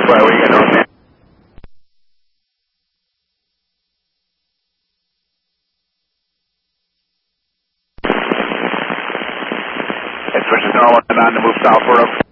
Right, what are you getting on there? It's switches normal and on to move southward.